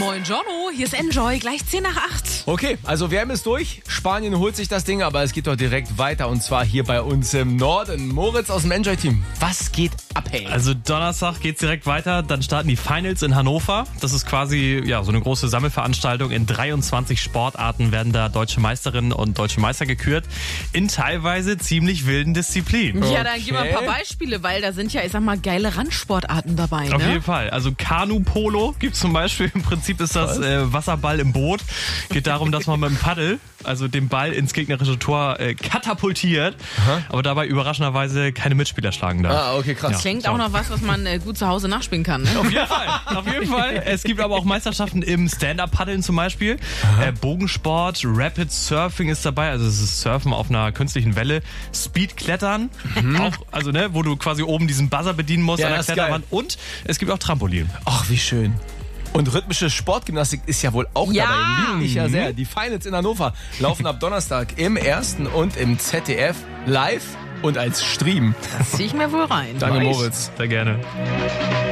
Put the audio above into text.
Moin Giorno, hier ist Enjoy, gleich 10 nach 8. Okay, also WM ist durch. Spanien holt sich das Ding, aber es geht doch direkt weiter und zwar hier bei uns im Norden. Moritz aus dem Enjoy-Team, was geht ab, hey? Also Donnerstag geht's direkt weiter, dann starten die Finals in Hannover. Das ist quasi so eine große Sammelveranstaltung. In 23 Sportarten werden da deutsche Meisterinnen und deutsche Meister gekürt. In teilweise ziemlich wilden Disziplinen. Ja, dann gib mal ein paar Beispiele, weil da sind ja, ich sag mal, geile Randsportarten dabei. Auf ne? jeden Fall. Also Kanu-Polo gibt's zum Beispiel. Im Prinzip ist das Wasserball im Boot. Geht darum, dass man mit dem Paddel, also den Ball ins gegnerische Tor katapultiert, aber dabei überraschenderweise keine Mitspieler schlagen darf. Ah, okay, krass. Das klingt auch noch was man gut zu Hause nachspielen kann. Ne? Auf jeden Fall, auf jeden Fall. Es gibt aber auch Meisterschaften im Stand-Up-Paddeln zum Beispiel. Bogensport, Rapid Surfing ist dabei, also es ist Surfen auf einer künstlichen Welle. Speed-Klettern, auch, also wo du quasi oben diesen Buzzer bedienen musst Ja, an der das ist Kletterwand. Und es gibt auch Trampolin. Ach, wie schön. Und rhythmische Sportgymnastik ist ja wohl auch Ja. dabei. Liebe ich ja sehr. Die Finals in Hannover laufen ab Donnerstag im Ersten und im ZDF live und als Stream. Das zieh ich mir wohl rein. Danke, Moritz. Sehr gerne.